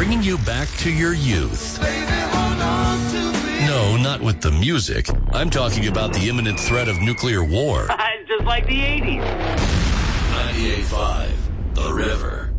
bringing you back to your youth. No, not with the music. I'm talking about the imminent threat of nuclear war. Just like the 80s. 98.5, The River.